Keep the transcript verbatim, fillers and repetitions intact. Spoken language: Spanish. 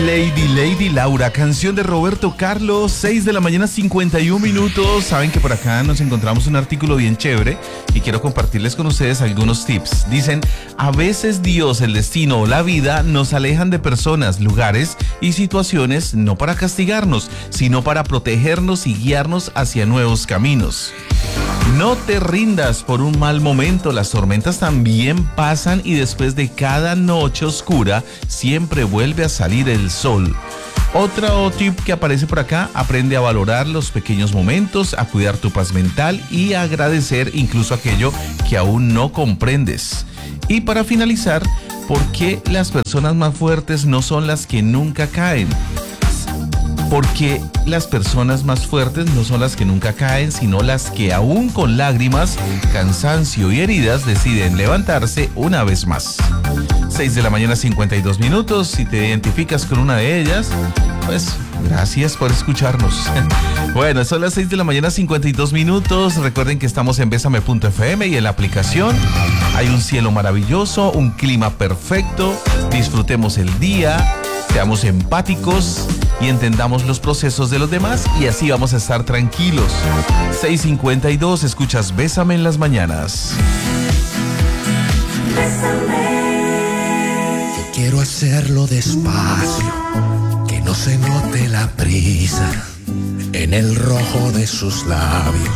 Lady, Lady Laura, canción de Roberto Carlos, seis de la mañana, cincuenta y un minutos. Saben que por acá nos encontramos un artículo bien chévere y quiero compartirles con ustedes algunos tips. Dicen, a veces Dios, el destino o la vida nos alejan de personas, lugares y situaciones no para castigarnos, sino para protegernos y guiarnos hacia nuevos caminos. No te rindas por un mal momento, las tormentas también pasan y después de cada noche oscura siempre vuelve a salir el sol. Otro tip que aparece por acá, aprende a valorar los pequeños momentos, a cuidar tu paz mental y a agradecer incluso aquello que aún no comprendes. Y para finalizar, ¿por qué las personas más fuertes no son las que nunca caen? Porque las personas más fuertes no son las que nunca caen, sino las que aún con lágrimas, cansancio y heridas deciden levantarse una vez más. seis de la mañana, cincuenta y dos minutos. Si te identificas con una de ellas, pues gracias por escucharnos. Bueno, son las seis de la mañana, cincuenta y dos minutos. Recuerden que estamos en besame punto efe eme y en la aplicación. Hay un cielo maravilloso, un clima perfecto. Disfrutemos el día, seamos empáticos y entendamos los procesos de los demás y así vamos a estar tranquilos. seis cincuenta y dos, escuchas Bésame en las mañanas. Quiero hacerlo despacio, que no se note la prisa en el rojo de sus labios.